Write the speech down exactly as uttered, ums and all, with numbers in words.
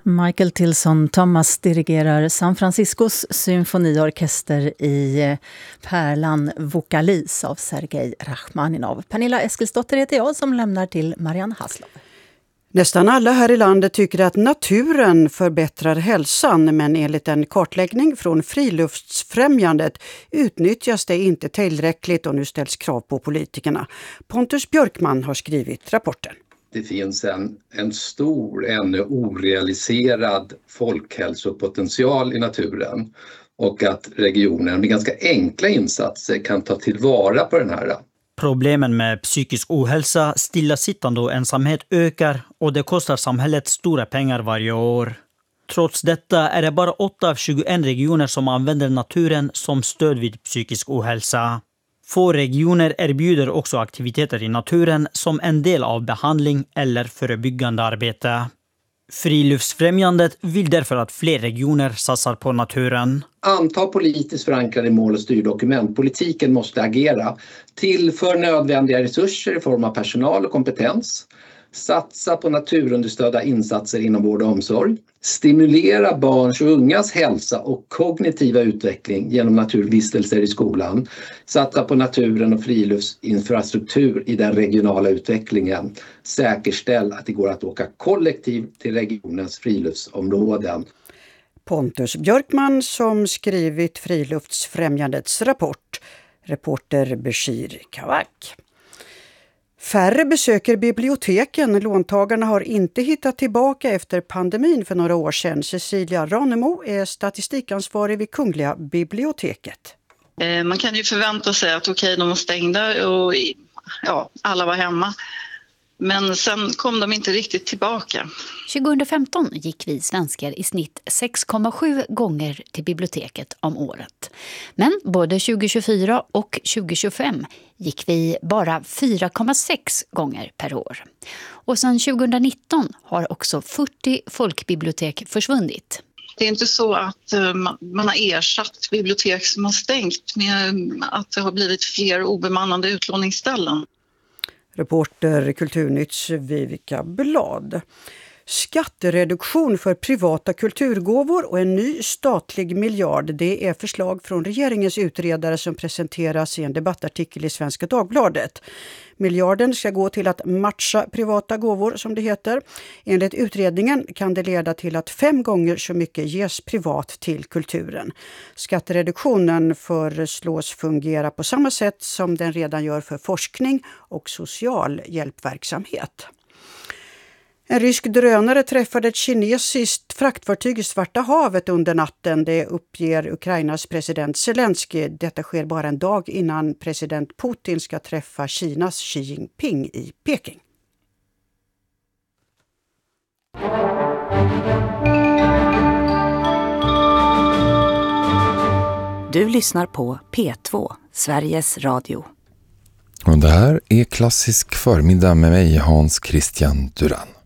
Michael Tilson Thomas dirigerar San Franciscos symfoniorkester i Pärlan Vokalis av Sergej Rachmaninov. Pernilla Eskilsdotter heter jag som lämnar till Marianne Haslov. Nästan alla här i landet tycker att naturen förbättrar hälsan, men enligt en kartläggning från Friluftsfrämjandet utnyttjas det inte tillräckligt och nu ställs krav på politikerna. Pontus Björkman har skrivit rapporten. Det finns en, en stor, ännu orealiserad folkhälsopotential i naturen och att regionen med ganska enkla insatser kan ta tillvara på den här. Problemen med psykisk ohälsa, stillasittande och ensamhet ökar och det kostar samhället stora pengar varje år. Trots detta är det bara åtta av tjugoen regioner som använder naturen som stöd vid psykisk ohälsa. Få regioner erbjuder också aktiviteter i naturen som en del av behandling eller förebyggande arbete. Friluftsfrämjandet vill därför att fler regioner satsar på naturen. Anta politiskt förankrade mål och styrdokument. Politiken måste agera. Tillför nödvändiga resurser i form av personal och kompetens. Satsa på naturunderstödda insatser inom vård och omsorg. Stimulera barns och ungas hälsa och kognitiva utveckling genom naturvistelser i skolan. Satsa på naturen och friluftsinfrastruktur i den regionala utvecklingen. Säkerställ att det går att åka kollektivt till regionens friluftsområden. Pontus Björkman som skrivit Friluftsfrämjandets rapport. Reporter Bashir Kawak. Färre besöker biblioteken. Låntagarna har inte hittat tillbaka efter pandemin för några år sedan. Cecilia Ranemo är statistikansvarig vid Kungliga biblioteket. Man kan ju förvänta sig att okej, de var stängda och ja, alla var hemma. Men sen kom de inte riktigt tillbaka. tjugohundrafemton gick vi svenskar i snitt sex komma sju gånger till biblioteket om året. Men både tjugohundratjugofyra och tjugohundratjugofem gick vi bara fyra komma sex gånger per år. Och sedan tjugohundranitton har också fyrtio folkbibliotek försvunnit. Det är inte så att man har ersatt bibliotek som har stängt med att det har blivit fler obemannade utlåningsställen. Reporter Kulturnytts Vivica Blad. Skattereduktion för privata kulturgåvor och en ny statlig miljard. Det är förslag från regeringens utredare som presenteras i en debattartikel i Svenska Dagbladet. Miljarden ska gå till att matcha privata gåvor som det heter. Enligt utredningen kan det leda till att fem gånger så mycket ges privat till kulturen. Skattereduktionen föreslås fungera på samma sätt som den redan gör för forskning och social hjälpverksamhet. En rysk drönare träffade ett kinesiskt fraktfartyg i Svarta havet under natten. Det uppger Ukrainas president Zelensky. Detta sker bara en dag innan president Putin ska träffa Kinas Xi Jinping i Peking. Du lyssnar på P två, Sveriges Radio. Och det här är Klassisk förmiddag med mig, Hans Christian Duran.